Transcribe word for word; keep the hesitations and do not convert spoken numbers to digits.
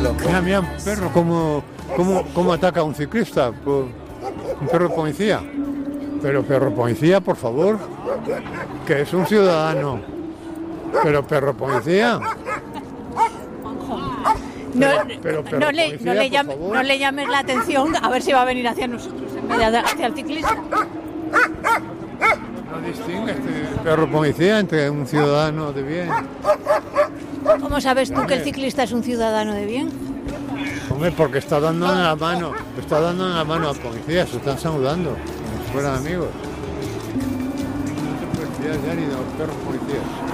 Mira, mira, un perro, ¿cómo, cómo, cómo ataca a un ciclista? Por- un perro policía. Pero perro policía, por favor, que es un ciudadano. Pero perro policía. No, pero, pero, no, le, policía, no, le por llame- favor. no le llames la atención, a ver si va a venir hacia nosotros en vez de hacia el ciclista. No distingue este perro policía entre un ciudadano de bien. ¿Cómo sabes tú que el ciclista es un ciudadano de bien? Hombre, porque está dando en la mano, está dando en la mano al policía, se están saludando, como si fueran amigos. No te puedes fiar ya ni de los perros policías.